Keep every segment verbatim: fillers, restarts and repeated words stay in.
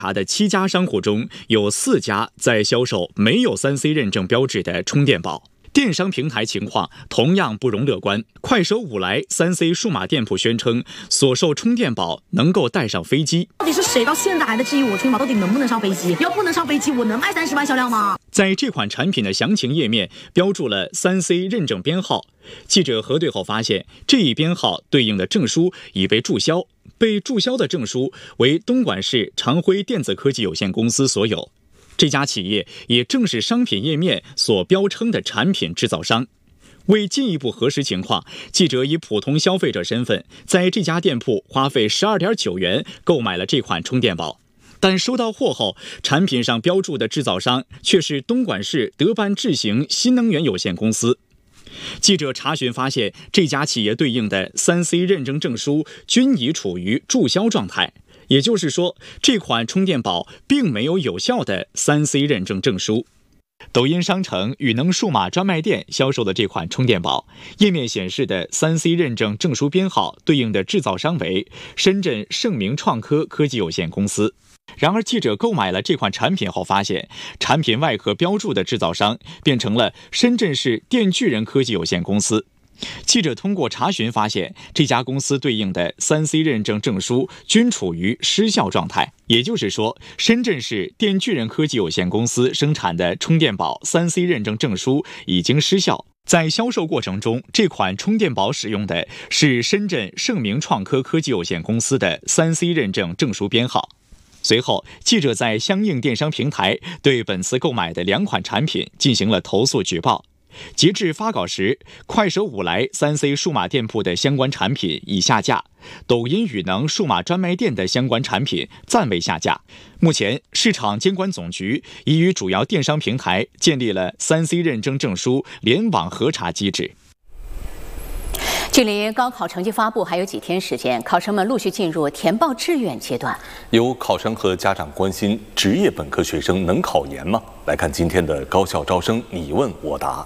查的七家商户中有四家在销售没有 三 C 认证标志的充电宝。电商平台情况同样不容乐观。快手五来 三 C 数码店铺宣称，所售充电宝能够带上飞机。 到底是谁到现在还在质疑我充电宝到底能不能上飞机？要不能上飞机，我能卖三十万销量吗？ 在这款产品的详情页面标注了 三 C 认证编号。记者核对后发现，这一编号对应的证书已被注销，被注销的证书为东莞市长辉电子科技有限公司所有。这家企业也正是商品页面所标称的产品制造商。为进一步核实情况，记者以普通消费者身份，在这家店铺花费 十二点九元购买了这款充电宝。但收到货后，产品上标注的制造商却是东莞市德办智行新能源有限公司。记者查询发现，这家企业对应的 三 C 认证证书均已处于注销状态。也就是说，这款充电宝并没有有效的 三 C 认证证书。抖音商城宇能数码专卖店销售的这款充电宝，页面显示的 三 C 认证证书编号对应的制造商为深圳盛明创科科技有限公司。然而，记者购买了这款产品后发现，产品外壳标注的制造商变成了深圳市电巨人科技有限公司。记者通过查询发现，这家公司对应的 三 C 认证证书均处于失效状态。也就是说，深圳市电巨人科技有限公司生产的充电宝 三 C 认证证书已经失效。在销售过程中，这款充电宝使用的是深圳盛明创科科技有限公司的 三 C 认证证书编号。随后，记者在相应电商平台对本次购买的两款产品进行了投诉举报。截至发稿时，快手五来 三 C 数码店铺的相关产品已下架，抖音宇能数码专卖店的相关产品暂未下架。目前，市场监管总局已与主要电商平台建立了 三 C 认证证书联网核查机制。 距离高考成绩发布还有几天时间，考生们陆续进入填报志愿阶段。 有考生和家长关心，职业本科学生能考研吗？来看今天的高校招生你问我答。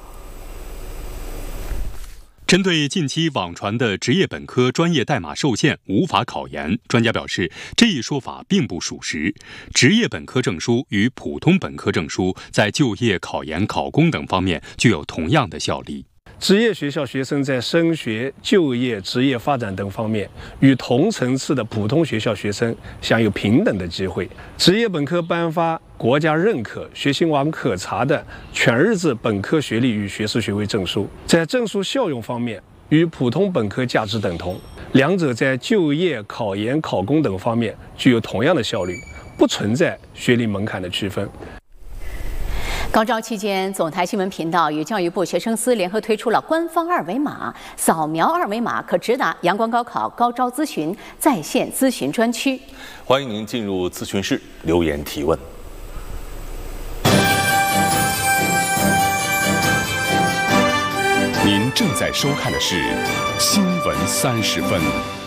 针对近期网传的职业本科专业代码受限无法考研，专家表示，这一说法并不属实。职业本科证书与普通本科证书在就业、考研、考公等方面具有同样的效力。 职业学校学生在升学、就业、职业发展等方面，与同层次的普通学校学生享有平等的机会。职业本科颁发国家认可、学信网可查的全日制本科学历与学士学位证书，在证书效用方面与普通本科价值等同，两者在就业、考研、考公等方面具有同样的效率，不存在学历门槛的区分。 高招期间，总台新闻频道与教育部学生司联合推出了官方二维码，扫描二维码可直达阳光高考高招咨询在线咨询专区。 欢迎您进入咨询室留言提问。 您正在收看的是《新闻三十分》。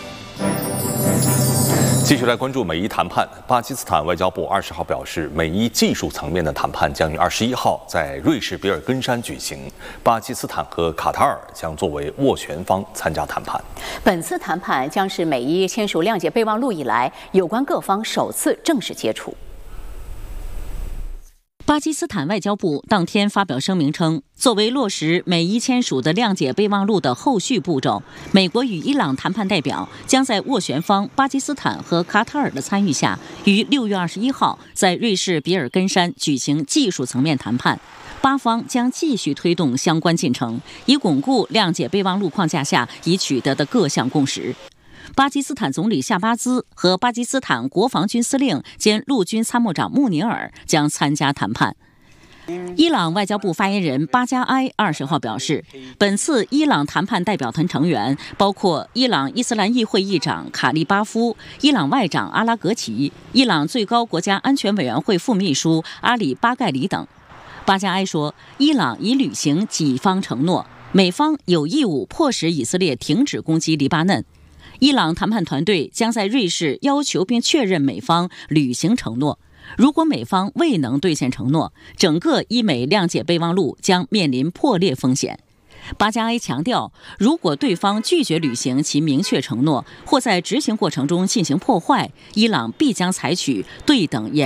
继续来关注美伊谈判。巴基斯坦外交部二十号表示，美伊技术层面的谈判将于二十一号在瑞士比尔根山举行，巴基斯坦和卡塔尔将作为斡旋方参加谈判。 本次谈判将是美伊签署谅解备忘录以来，有关各方首次正式接触。 巴基斯坦外交部当天发表声明称，作为落实美伊签署的谅解备忘录的后续步骤，美国与伊朗谈判代表将在斡旋方巴基斯坦和卡塔尔的参与下，于六月二十一号在瑞士比尔根山举行技术层面谈判。巴方将继续推动相关进程，以巩固谅解备忘录框架下已取得的各项共识。巴基斯坦总理夏巴兹和巴基斯坦国防军司令兼陆军参谋长穆尼尔将参加谈判。伊朗外交部发言人巴加埃二十号表示，本次伊朗谈判代表团成员包括伊朗伊斯兰议会议长卡利巴夫、伊朗外长阿拉格齐、伊朗最高国家安全委员会副秘书阿里巴盖里等。巴加埃说，伊朗已履行己方承诺，美方有义务迫使以色列停止攻击黎巴嫩。伊朗谈判团队将在瑞士要求并确认美方履行承诺。如果美方未能兑现承诺，整个伊美谅解备忘录将面临破裂风险。巴加埃强调，如果对方拒绝履行其明确承诺，或在执行过程中进行破坏，伊朗必将采取对等严